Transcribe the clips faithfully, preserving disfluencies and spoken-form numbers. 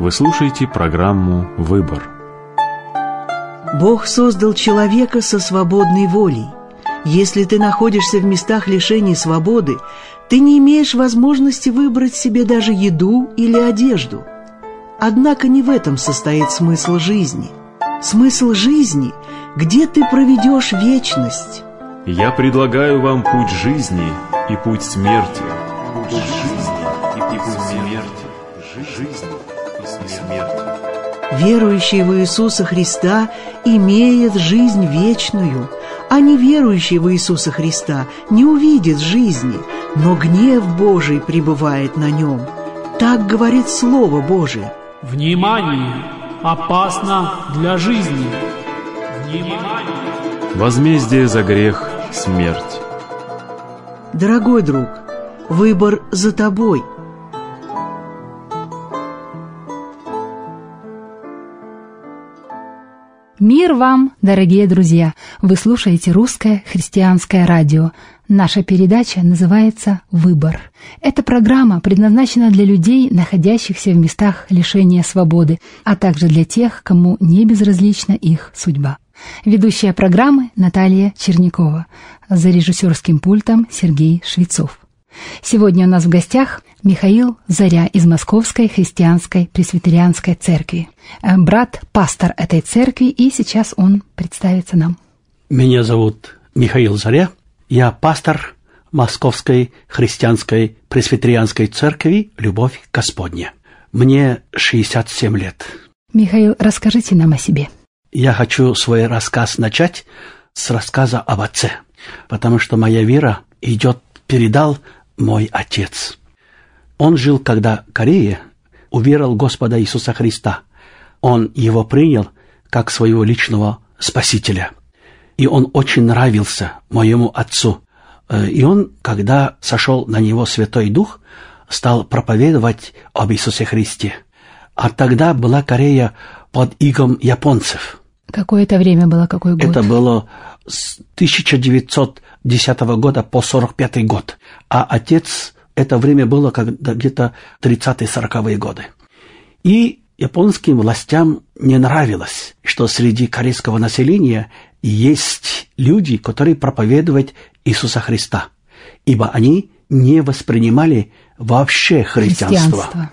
Вы слушаете программу «Выбор». Бог создал человека со свободной волей. Если ты находишься в местах лишения свободы, ты не имеешь возможности выбрать себе даже еду или одежду. Однако не в этом состоит смысл жизни. Смысл жизни – где ты проведешь вечность. Я предлагаю вам путь жизни и путь смерти. Путь жизни и путь смерти. Жизнь и смерть. Верующий в Иисуса Христа имеет жизнь вечную, а неверующий в Иисуса Христа не увидит жизни, но гнев Божий пребывает на нем. Так говорит Слово Божие. Внимание! Опасно для жизни! Внимание! Возмездие за грех – смерть. Дорогой друг, выбор за тобой. Мир вам, дорогие друзья! Вы слушаете Русское христианское радио. Наша передача называется «Выбор». Эта программа предназначена для людей, находящихся в местах лишения свободы, а также для тех, кому не безразлична их судьба. Ведущая программы Наталья Чернякова. За режиссерским пультом Сергей Швецов. Сегодня у нас в гостях Михаил Заря из Московской христианской пресвитерианской церкви. Брат-пастор этой церкви, и сейчас он представится нам. Меня зовут Михаил Заря. Я пастор Московской христианской пресвитерианской церкви «Любовь Господня». Мне шестьдесят семь лет. Михаил, расскажите нам о себе. Я хочу свой рассказ начать с рассказа об отце, потому что моя вера идет, передал мой отец. Он жил, когда Корея уверовал в Господа Иисуса Христа. Он его принял как своего личного спасителя. И он очень нравился моему отцу. И он, когда сошел на него Святой Дух, стал проповедовать об Иисусе Христе. А тогда была Корея под игом японцев. Какое это время было, какой год? Это было с тысяча девятьсот десятого года по сорок пятый год. А отец, это время было когда где-то тридцатые-сороковые годы. И японским властям не нравилось, что среди корейского населения есть люди, которые проповедуют Иисуса Христа, ибо они не воспринимали вообще христианство. Христианство.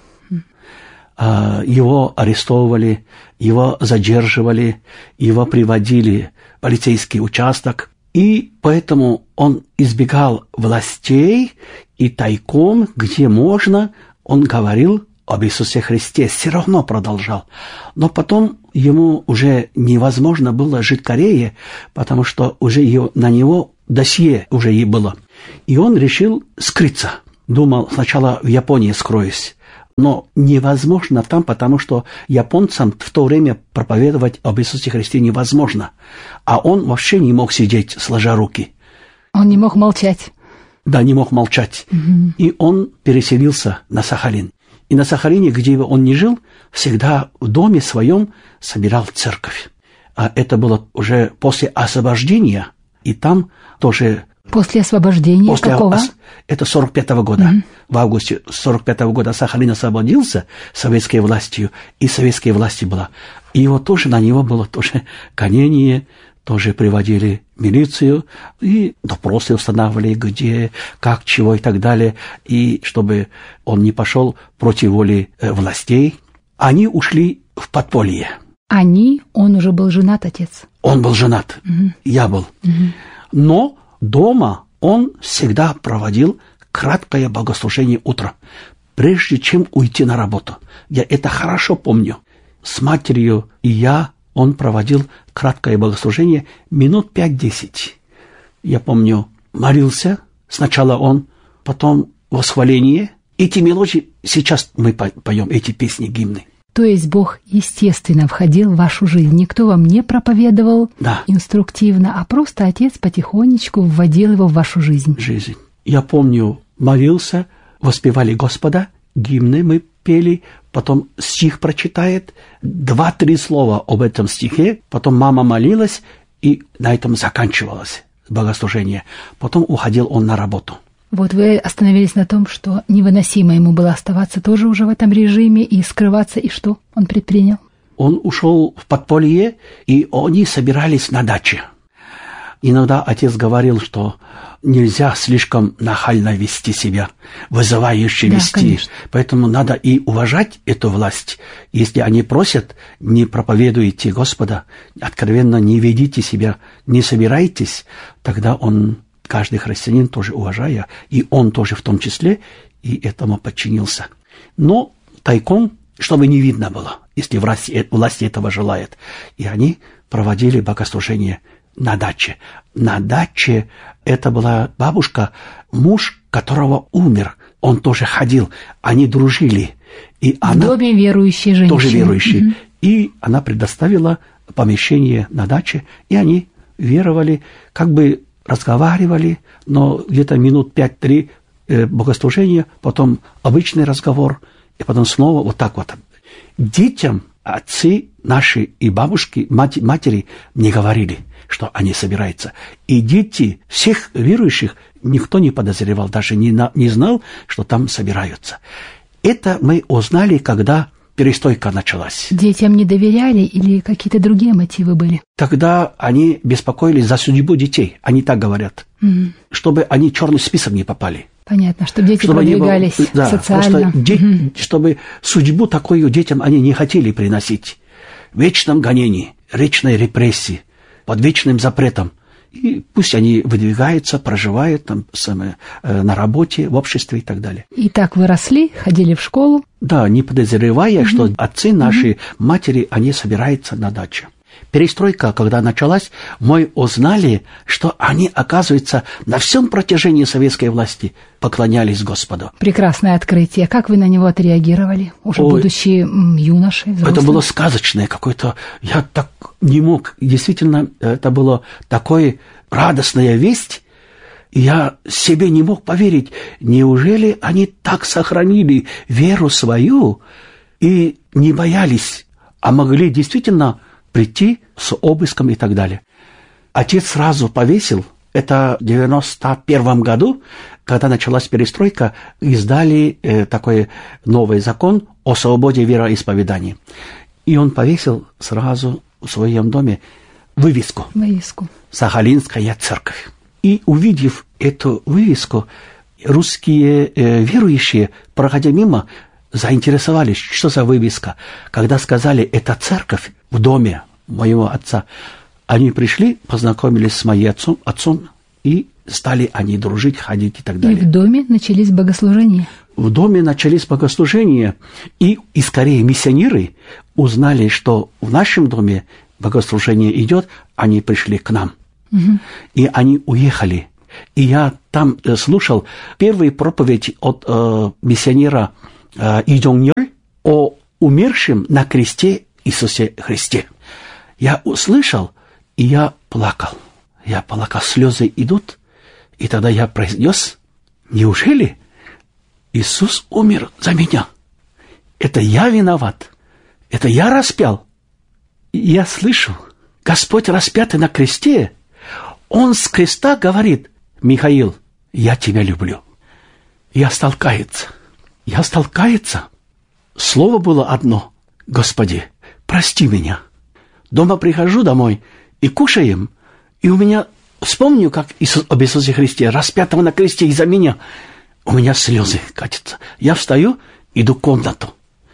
Его арестовывали, его задерживали, его приводили в полицейский участок, и поэтому он избегал властей, и тайком, где можно, он говорил об Иисусе Христе, все равно продолжал. Но потом ему уже невозможно было жить в Корее, потому что уже ее, на него досье уже и было. И он решил скрыться. Думал, сначала в Японии скроюсь. Но невозможно там, потому что японцам в то время проповедовать об Иисусе Христе невозможно. А он вообще не мог сидеть, сложа руки. Он не мог молчать. Да, не мог молчать. Угу. И он переселился на Сахалин. И на Сахалине, где он не жил, всегда в доме своем собирал церковь. А это было уже после освобождения, и там тоже... После освобождения после какого? Ос... Это сорок пятого года. Mm-hmm. В августе сорок пятого года Сахалин освободился советской властью, и советская власть была. И его тоже, на него было тоже гонение, тоже приводили милицию, и допросы устанавливали, где, как, чего и так далее, и чтобы он не пошел против воли э, властей. Они ушли в подполье. Они? Он уже был женат, отец? Он был женат, mm-hmm. я был. Mm-hmm. Но дома он всегда проводил краткое богослужение утром, прежде чем уйти на работу. Я это хорошо помню. С матерью и я он проводил краткое богослужение минут пять-десять. Я помню, молился сначала он, потом восхваление. Эти мелодии, сейчас мы поем эти песни, гимны. То есть Бог, естественно, входил в вашу жизнь. Никто вам не проповедовал да. инструктивно, а просто Отец потихонечку вводил его в вашу жизнь. Жизнь. Я помню, молился, воспевали Господа, гимны мы пели, потом стих прочитает, два-три слова об этом стихе, потом мама молилась, и на этом заканчивалось богослужение. Потом уходил он на работу. Вот вы остановились на том, что невыносимо ему было оставаться тоже уже в этом режиме и скрываться, и что он предпринял? Он ушел в подполье, и они собирались на даче. Иногда отец говорил, что нельзя слишком нахально вести себя, вызывающе да, вести. Конечно. Поэтому надо и уважать эту власть. Если они просят, не проповедуйте Господа, откровенно не ведите себя, не собирайтесь, тогда он, каждый христианин тоже уважая, и он тоже в том числе, и этому подчинился. Но тайком, чтобы не видно было, если власть, власть этого желает. И они проводили богослужение на даче. На даче это была бабушка, муж которого умер. Он тоже ходил, они дружили. И в она доме верующей женщины. Тоже верующей. Угу. И она предоставила помещение на даче, и они веровали, как бы разговаривали, но где-то минут пять-три э, богослужения, потом обычный разговор, и потом снова вот так вот. Детям отцы наши и бабушки, мать, матери не говорили, что они собираются. И дети всех верующих никто не подозревал, даже не, на, не знал, что там собираются. Это мы узнали, когда перестройка началась. Детям не доверяли или какие-то другие мотивы были? Тогда они беспокоились за судьбу детей, они так говорят, mm. чтобы они в черный список не попали. Понятно, чтобы дети чтобы продвигались было, да, социально. Де, mm-hmm. Чтобы судьбу такую детям они не хотели приносить. В вечном гонении, вечной репрессии, под вечным запретом. И пусть они выдвигаются, проживают там самое, э, на работе, в обществе и так далее. И так вы росли, ходили в школу? Да, не подозревая, mm-hmm. что отцы наши, mm-hmm. матери, они собираются на даче. Перестройка, когда началась, мы узнали, что они, оказывается, на всем протяжении советской власти поклонялись Господу. Прекрасное открытие. Как вы на него отреагировали, уже Ой, будучи юношей, взрослым? Это было сказочное какое-то. Я так не мог. Действительно, это была такая радостная весть. Я себе не мог поверить. Неужели они так сохранили веру свою и не боялись, а могли действительно прийти с обыском и так далее. Отец сразу повесил. Это в девяносто первом году, когда началась перестройка, издали э, такой новый закон о свободе вероисповедания. И он повесил сразу в своем доме вывеску. Вывеску. «Сахалинская церковь». И увидев эту вывеску, русские э, верующие, проходя мимо, заинтересовались, что за вывеска. Когда сказали, это церковь в доме моего отца, они пришли, познакомились с моим отцом, отцом, и стали они дружить, ходить и так далее. И в доме начались богослужения? В доме начались богослужения, и, и скорее миссионеры узнали, что в нашем доме богослужение идет, они пришли к нам. Угу. И они уехали. И я там э, слушал первую проповедь от э, миссионера Идёнгнёль о умершем на кресте Иисусе Христе. Я услышал, и я плакал. Я плакал, слезы идут, и тогда я произнес: неужели Иисус умер за меня? Это я виноват, это я распял. И я слышу, Господь распятый на кресте, Он с креста говорит: Михаил, я тебя люблю. Я стал каяться. Я стал каяться. Слово было одно: Господи, прости меня. Дома прихожу домой и кушаем, и у меня, вспомню, как Иисус, об Иисусе Христе, распятого на кресте из-за меня, у меня слезы катятся. Я встаю, иду в комнату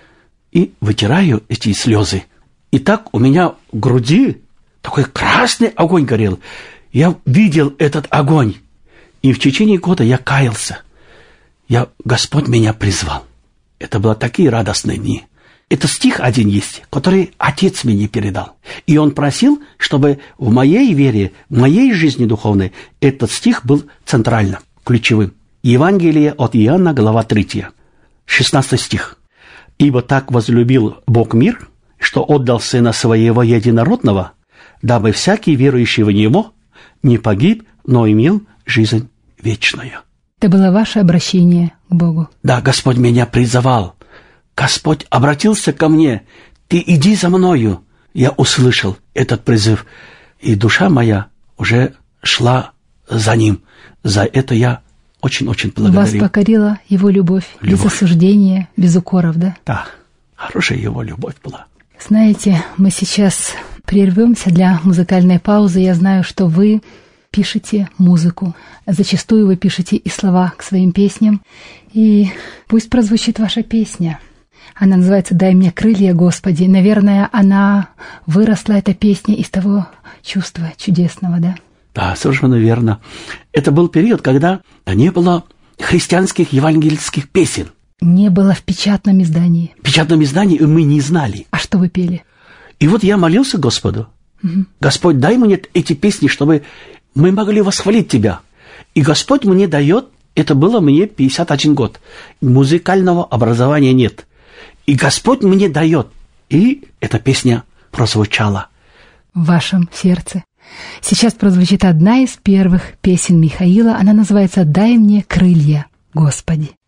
и вытираю эти слезы. И так у меня в груди такой красный огонь горел. Я видел этот огонь, и в течение года я каялся. Я, Господь меня призвал. Это были такие радостные дни. Это стих один есть, который Отец мне передал. И он просил, чтобы в моей вере, в моей жизни духовной этот стих был центральным, ключевым. Евангелие от Иоанна, глава третья, шестнадцатый стих. «Ибо так возлюбил Бог мир, что отдал Сына Своего Единородного, дабы всякий верующий в Него не погиб, но имел жизнь вечную». Это было ваше обращение к Богу? Да, Господь меня призывал. Господь обратился ко мне: ты иди за мною. Я услышал этот призыв, и душа моя уже шла за Ним. За это я очень-очень благодарю. Вас покорила его любовь, Любовь. без осуждения, без укоров, да? Да, хорошая его любовь была. Знаете, мы сейчас прервемся для музыкальной паузы. Я знаю, что вы пишете музыку. Зачастую вы пишете и слова к своим песням. И пусть прозвучит ваша песня. Она называется «Дай мне крылья, Господи». Наверное, она выросла, эта песня, из того чувства чудесного, да? Да, совершенно верно. Это был период, когда не было христианских евангельских песен. Не было в печатном издании. В печатном издании мы не знали. А что вы пели? И вот я молился Господу. Угу. Господь, дай мне эти песни, чтобы мы могли восхвалить Тебя. И Господь мне дает, это было мне пятьдесят один год. Музыкального образования нет. И Господь мне дает. И эта песня прозвучала. В вашем сердце. Сейчас прозвучит одна из первых песен Михаила. Она называется «Дай мне крылья, Господи».